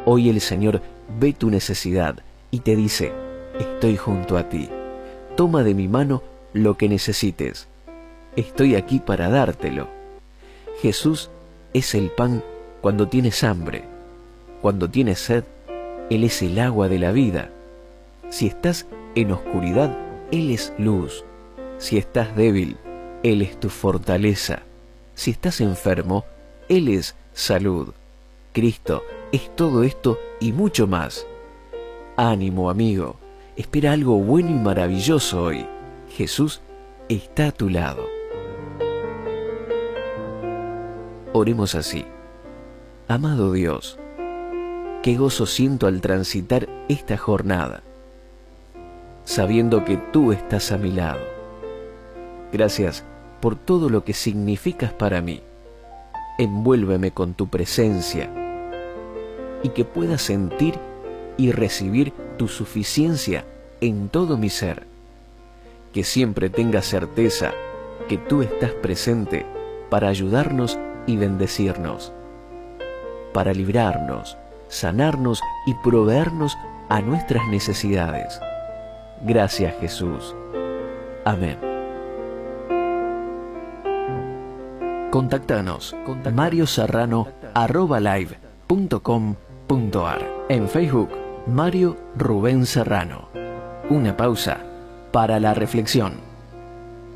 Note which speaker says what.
Speaker 1: Hoy el Señor ve tu necesidad y te dice: estoy junto a ti. Toma de mi mano lo que necesites. Estoy aquí para dártelo. Jesús es el pan cuando tienes hambre. Cuando tienes sed, Él es el agua de la vida. Si estás en oscuridad, Él es luz. Si estás débil, Él es tu fortaleza. Si estás enfermo, Él es salud. Cristo es todo esto y mucho más. Ánimo, amigo. Espera algo bueno y maravilloso hoy. Jesús está a tu lado. Oremos así. Amado Dios, qué gozo siento al transitar esta jornada, sabiendo que tú estás a mi lado. Gracias por todo lo que significas para mí. Envuélveme con tu presencia y que pueda sentir y recibir tu suficiencia en todo mi ser. Que siempre tenga certeza que tú estás presente para ayudarnos y bendecirnos, para librarnos, sanarnos y proveernos a nuestras necesidades. Gracias, Jesús. Amén. Contáctanos marioserrano@live.com.ar. En Facebook, Mario Rubén Serrano. Una pausa para la reflexión.